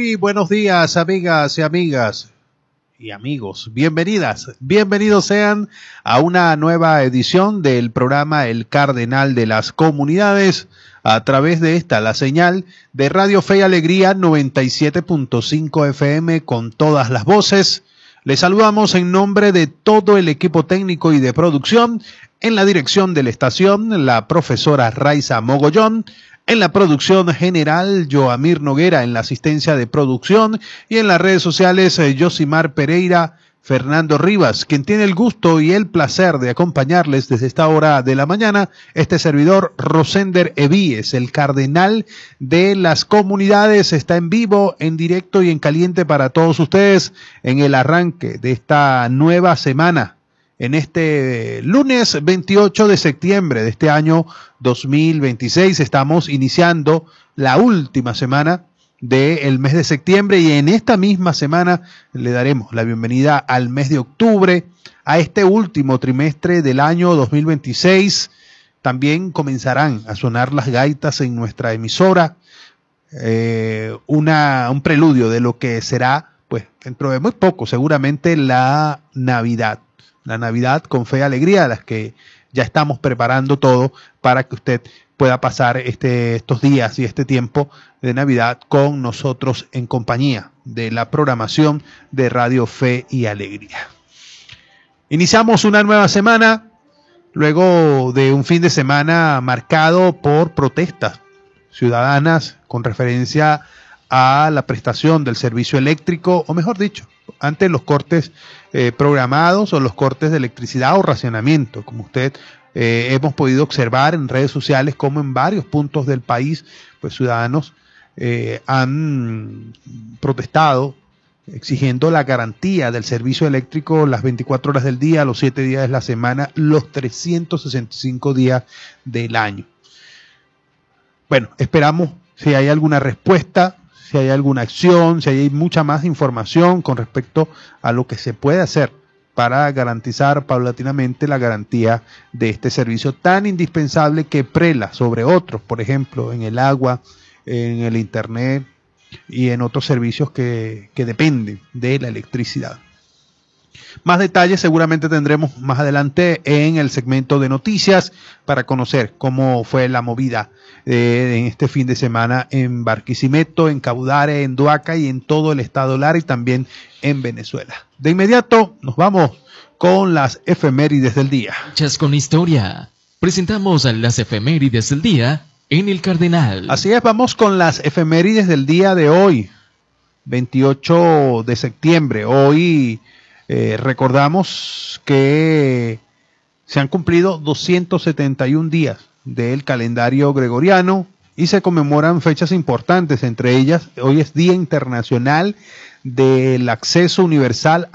Muy buenos días, amigas y amigas y amigos. Bienvenidos sean a una nueva edición del programa El Cardenal de las Comunidades a través de esta, la señal de Radio Fe y Alegría 97.5 FM con todas las voces. Les saludamos en nombre de todo el equipo técnico y de producción. En la dirección de la estación, la profesora Raiza Mogollón. En la producción general, Joamir Noguera en la asistencia de producción y en las redes sociales, Yosimar Pereira, Fernando Rivas, quien tiene el gusto y el placer de acompañarles desde esta hora de la mañana, este servidor Rosender Evíes, el cardenal de las comunidades, está en vivo, en directo y en caliente para todos ustedes en el arranque de esta nueva semana. En este lunes 28 de septiembre de este año 2026 estamos iniciando la última semana del mes de septiembre y en esta misma semana le daremos la bienvenida al mes de octubre, a este último trimestre del año 2026. También comenzarán a sonar las gaitas en nuestra emisora, un preludio de lo que será, pues dentro de muy poco, seguramente la Navidad. La Navidad con fe y alegría, las que ya estamos preparando todo para que usted pueda pasar estos días y este tiempo de Navidad con nosotros en compañía de la programación de Radio Fe y Alegría. Iniciamos una nueva semana luego de un fin de semana marcado por protestas ciudadanas con referencia a la prestación del servicio eléctrico, o mejor dicho, ante los cortes programados o los cortes de electricidad o racionamiento, como usted hemos podido observar en redes sociales como en varios puntos del país, pues ciudadanos han protestado exigiendo la garantía del servicio eléctrico las 24 horas del día, los 7 días de la semana, los 365 días del año. Bueno, esperamos si hay alguna respuesta, si hay alguna acción, si hay mucha más información con respecto a lo que se puede hacer para garantizar paulatinamente la garantía de este servicio tan indispensable que prela sobre otros, por ejemplo, en el agua, en el internet y en otros servicios que dependen de la electricidad. Más detalles seguramente tendremos más adelante en el segmento de noticias para conocer cómo fue la movida en este fin de semana en Barquisimeto, en Caudare, en Duaca y en todo el estado Lara y también en Venezuela. De inmediato nos vamos con las efemérides del día. Hechas con historia. Presentamos las efemérides del día en El Cardenal. Así es, vamos con las efemérides del día de hoy, 28 de septiembre. Hoy recordamos que se han cumplido 271 días del calendario gregoriano y se conmemoran fechas importantes, entre ellas hoy es Día Internacional del Acceso Universal